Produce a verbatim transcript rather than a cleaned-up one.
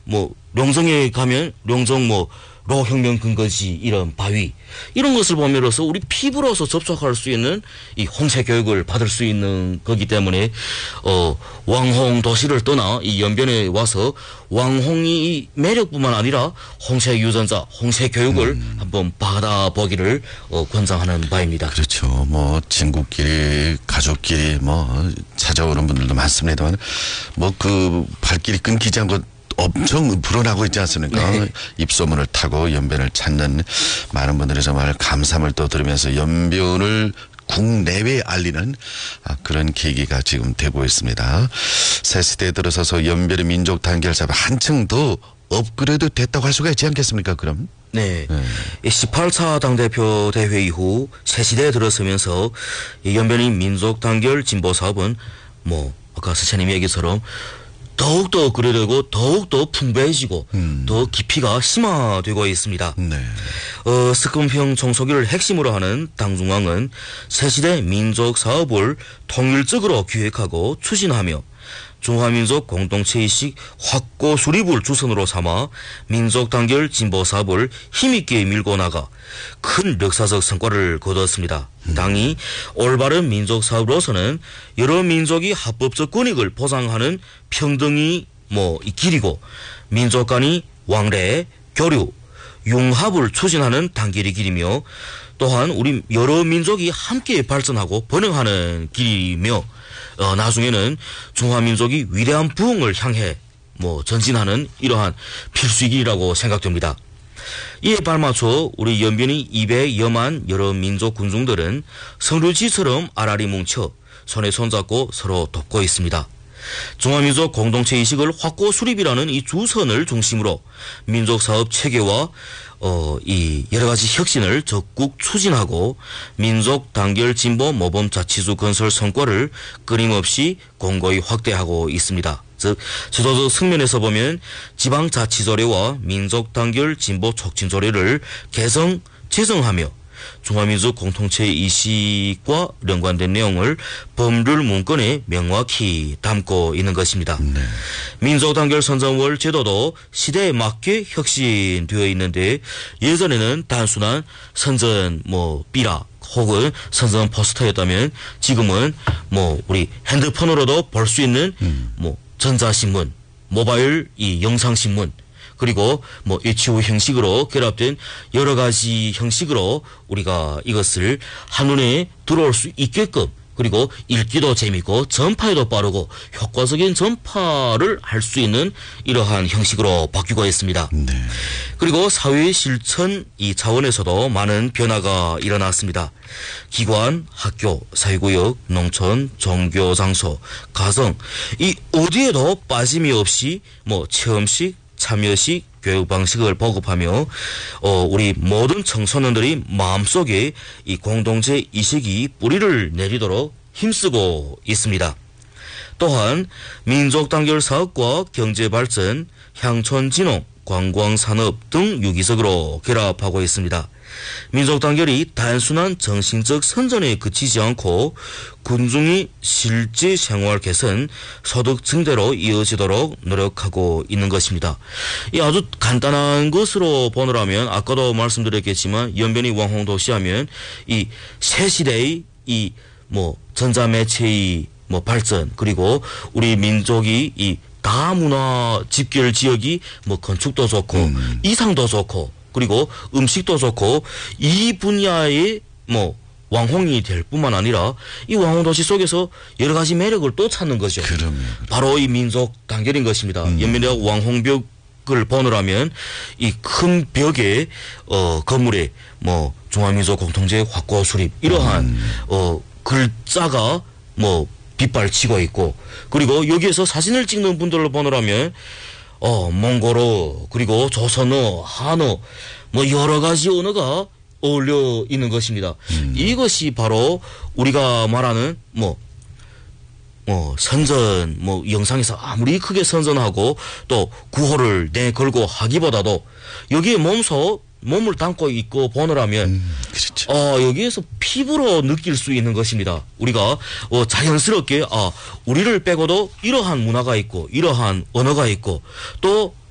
뭐 룡성에 가면 룡성 뭐 로혁명 근거지 이런 바위 이런 것을 보면서 우리 피부로서 접촉할 수 있는 이 홍채 교육을 받을 수 있는 거기 때문에 어 왕홍 도시를 떠나 이 연변에 와서 왕홍이 매력뿐만 아니라 홍채 유전자, 홍채 교육을 음. 한번 받아보기를 어, 권장하는 바입니다. 그렇죠. 뭐 친구끼리 가족끼리 뭐 찾아오는 분들도 많습니다만 뭐 그 발길이 끊기지 않고 엄청 불어나고 있지 않습니까? 네. 입소문을 타고 연변을 찾는 많은 분들이 정말 감사함을 또 들으면서 연변을 국내외에 알리는 그런 계기가 지금 되고 있습니다. 새 시대에 들어서서 연변의 민족 단결사가 한층 더 업그레이드 됐다고 할 수가 있지 않겠습니까? 그럼? 네. 네. 십팔 차 당대표 대회 이후 새 시대에 들어서면서 연변의 민족 단결 진보 사업은 뭐 아까 스차님 얘기처럼 더욱더 업그레이드되고 더욱더 풍부해지고 음. 더 깊이가 심화되고 있습니다. 네. 어, 스금평 정소기를 핵심으로 하는 당중앙은 새시대 민족 사업을 통일적으로 기획하고 추진하며 중화민족 공동체의식 확고 수립을 주선으로 삼아 민족 단결 진보 사업을 힘있게 밀고 나가 큰 역사적 성과를 거뒀습니다. 음. 당이 올바른 민족 사업으로서는 여러 민족이 합법적 권익을 보장하는 평등이 뭐 이 길이고 민족 간의 왕래, 교류, 융합을 추진하는 단결의 길이며 또한 우리 여러 민족이 함께 발전하고 번영하는 길이며 어, 나중에는 중화민족이 위대한 부흥을 향해 뭐 전진하는 이러한 필수의 길이라고 생각됩니다. 이에 발맞춰 우리 연변이 이백여만 여러 민족 군중들은 성류지처럼 알알이 뭉쳐 손에 손잡고 서로 돕고 있습니다. 중화민족 공동체 의식을 확고 수립이라는 이 주선을 중심으로 민족사업 체계와 어, 이 여러 가지 혁신을 적극 추진하고 민족 단결 진보 모범 자치주 건설 성과를 끊임없이 공고히 확대하고 있습니다. 즉 지도적 측면에서 보면 지방자치조례와 민족 단결 진보 촉진 조례를 개정 제정하며 중화민족 공동체 이식과 연관된 내용을 법률 문건에 명확히 담고 있는 것입니다. 네. 민족단결선전월 제도도 시대에 맞게 혁신되어 있는데 예전에는 단순한 선전 뭐 비라 혹은 선전 포스터였다면 지금은 뭐 우리 핸드폰으로도 볼 수 있는 음. 뭐 전자신문, 모바일 이 영상신문 그리고 뭐 에이치오 형식으로 결합된 여러 가지 형식으로 우리가 이것을 한눈에 들어올 수 있게끔 그리고 읽기도 재미있고 전파에도 빠르고 효과적인 전파를 할 수 있는 이러한 형식으로 바뀌고 있습니다. 네. 그리고 사회 실천 이 차원에서도 많은 변화가 일어났습니다. 기관, 학교, 사회구역, 농촌, 종교 장소, 가정 이 어디에도 빠짐이 없이 뭐 체험식 참여식 교육 방식을 보급하며 어, 우리 모든 청소년들이 마음속에 이 공동체 이식이 뿌리를 내리도록 힘쓰고 있습니다. 또한 민족 단결 사업과 경제 발전, 향촌 진흥, 관광 산업 등 유기적으로 결합하고 있습니다. 민족 단결이 단순한 정신적 선전에 그치지 않고 군중이 실제 생활 개선, 소득 증대로 이어지도록 노력하고 있는 것입니다. 이 아주 간단한 것으로 보느라면 아까도 말씀드렸겠지만 연변이 왕홍도시하면 이 새 시대의 이 뭐 전자매체의 뭐 발전 그리고 우리 민족이 이 다문화 집결 지역이 뭐 건축도 좋고 음. 이상도 좋고 그리고 음식도 좋고 이 분야의 뭐 왕홍이 될 뿐만 아니라 이 왕홍도시 속에서 여러 가지 매력을 또 찾는 거죠. 그럼요. 바로 이 민족 단결인 것입니다. 음. 연면역 왕홍벽을 보느라면 이 큰 벽에 어 건물에 뭐 중화민족 공통체 확고 수립 이러한 음. 어 글자가 뭐 빗발치고 있고 그리고 여기에서 사진을 찍는 분들을 보느라면 어, 몽골어, 그리고 조선어, 한어, 뭐 여러 가지 언어가 어울려 있는 것입니다. 음. 이것이 바로 우리가 말하는 뭐, 뭐, 선전, 뭐, 영상에서 아무리 크게 선전하고 또 구호를 내걸고 하기보다도 여기에 몸소 몸을 담고 있고 보느라면 음, 그렇죠. 어, 여기에서 피부로 느낄 수 있는 것입니다. 우리가 어, 자연스럽게 아, 우리를 빼고도 이러한 문화가 있고 이러한 언어가 있고 또